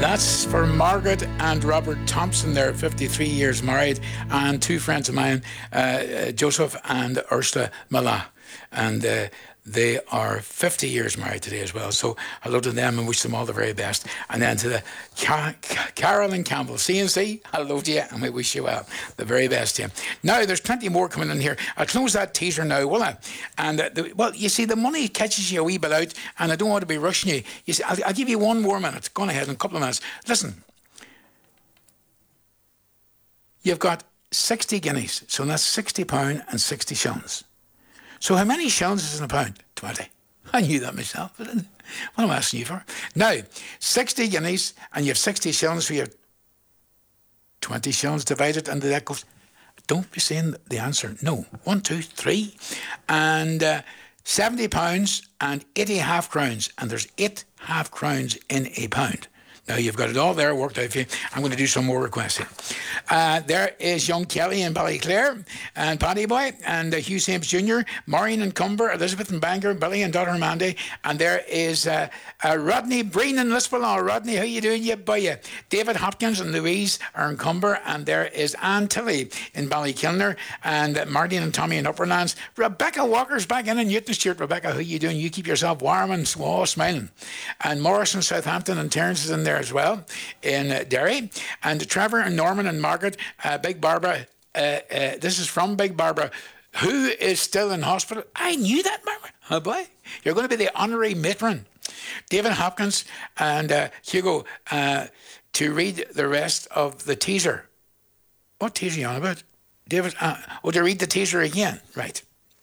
That's for Margaret and Robert Thompson. They're 53 years married, and two friends of mine, Joseph and Ursula Mala. And they are 50 years married today as well. So hello to them and wish them all the very best. And then to the Carolyn Campbell, C&C, hello to you, and we wish you well the very best to you. Now, there's plenty more coming in here. I'll close that teaser now, will I? And, well, you see, the money catches you a wee bit out, and I don't want to be rushing you. You see, I'll give you one more minute. Go on ahead in a couple of minutes. Listen. You've got 60 guineas, so that's £60 and 60 shillings. So how many shillings is in a pound? 20. I knew that myself. What am I asking you for? Now, 60 guineas and you have 60 shillings, so you have 20 shillings divided, and that goes... Don't be saying the answer. No. 1, 2, 3. And £70 and 80 half crowns. And there's 8 half crowns in a pound. Now, you've got it all there worked out for you. I'm going to do some more requests here. There is young Kelly in Ballyclare, and Paddy Boy, and Hugh Sames Jr., Maureen and Cumber, Elizabeth and Bangor, Billy and daughter Mandy, and there is Rodney Breen in Lisbon. Rodney, how you doing? You boy. David Hopkins and Louise are in Cumber, and there is Ann Tilley in Ballykilner, and Martin and Tommy in Upperlands. Rebecca Walker's back in Newton Stewart. Rebecca, how you doing? You keep yourself warm and smiling. And Morris in Southampton, and Terence is in there as well in Derry, and Trevor and Norman and Margaret, Big Barbara, this is from Big Barbara, who is still in hospital. I knew that, Barbara. Oh boy, you're going to be the honorary matron. David Hopkins and Hugo to read the rest of the teaser. What teaser are you on about? David, to read the teaser again, right.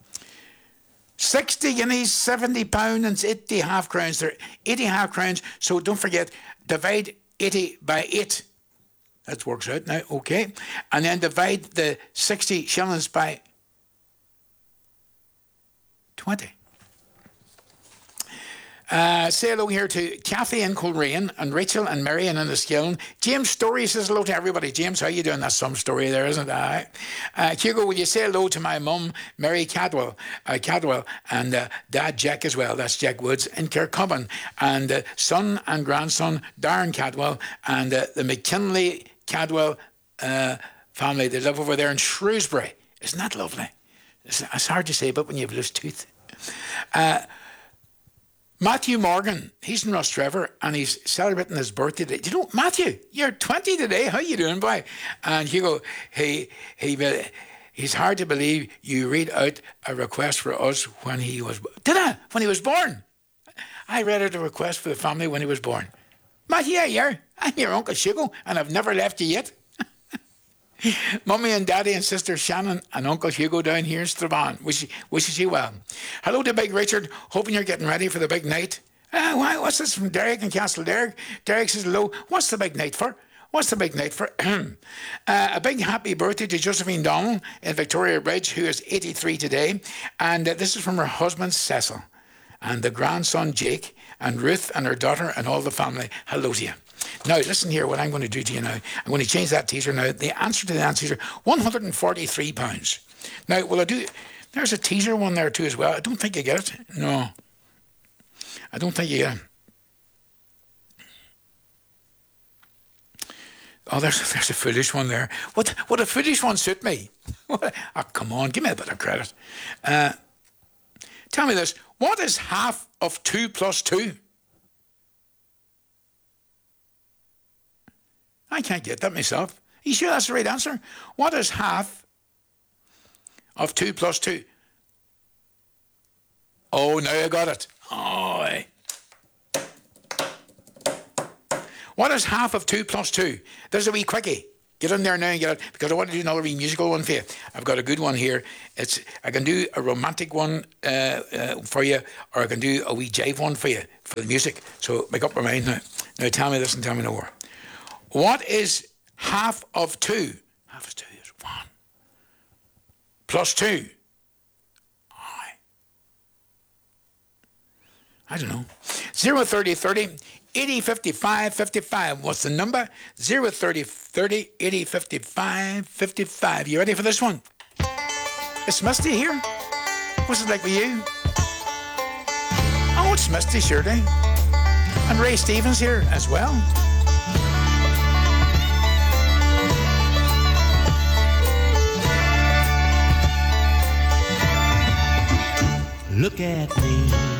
60 guineas, £70 and 80 half crowns. They're 80 half crowns, so don't forget, divide 80 by 8. That works out now, okay. And then divide the 60 shillings by 20. Say hello here to Kathy in Coleraine, and Rachel and Marion in the Skillen. James Story says hello to everybody. James, how you doing? That's some story there, isn't it? Hugo, will you say hello to my mum, Mary Cadwell, and Dad Jack as well. That's Jack Woods in Kirkcommon, and son and grandson Darren Cadwell, and the McKinley Cadwell family. They live over there in Shrewsbury. Isn't that lovely? It's hard to say, but when you have loose tooth. Matthew Morgan, he's in Rostrevor, and he's celebrating his birthday today. Do you know, Matthew, you're 20 today. How you doing, boy? And Hugo, he's hard to believe you read out a request for us when he was... Did I? When he was born? I read out a request for the family when he was born. Matthew, yeah, I'm your Uncle Hugo, and I've never left you yet. Mummy and Daddy and Sister Shannon and Uncle Hugo down here in Strabane. Wishes you well. Hello to Big Richard. Hoping you're getting ready for the big night. What's this from Derek and Castle Derrick? Derek says hello. What's the big night for? A big happy birthday to Josephine Donald in Victoria Bridge, who is 83 today. And this is from her husband Cecil and the grandson Jake and Ruth and her daughter and all the family. Hello to you. Now, listen here, what I'm going to do to you now. I'm going to change that teaser now. The answer to the answer, £143. Now, will I do... There's a teaser one there too as well. I don't think you get it. No. I don't think you get it. Oh, there's a foolish one there. Would a foolish one suit me? Oh, come on, give me a bit of credit. Tell me this. What is half of 2 plus 2? I can't get that myself. Are you sure that's the right answer? What is half of 2 plus 2? Oh, now I got it. Oh, eh. What is half of 2 plus 2? There's a wee quickie. Get in there now and get it, because I want to do another wee musical one for you. I've got a good one here. I can do a romantic one for you, or I can do a wee jive one for you, for the music. So make up your mind now. Now tell me this and tell me no more. What is half of 2? Half of 2 is 1. Plus 2. I don't know. 030 30 80 55 55. What's the number? 030 30 80 55 55. You ready for this one? It's Misty here. What's it like with you? Oh, it's Misty, surely. And Ray Stevens here as well. Look at me.